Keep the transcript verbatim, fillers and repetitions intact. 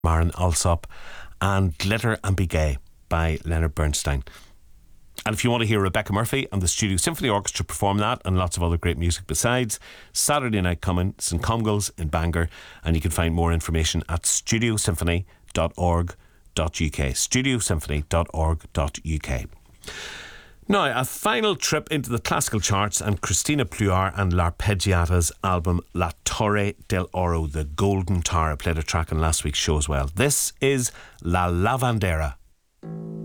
Maren Alsop, and Glitter and Be Gay by Leonard Bernstein. And if you want to hear Rebecca Murphy and the Studio Symphony Orchestra perform that and lots of other great music besides, Saturday night coming, St Congals in Bangor, and you can find more information at studio symphony dot org dot U K. studio symphony dot org dot U K. Now, a final trip into the classical charts, and Christina Pluar and L'Arpeggiata's album La Torre del Oro, the Golden Tower. I played a track on last week's show as well. This is La Lavandera.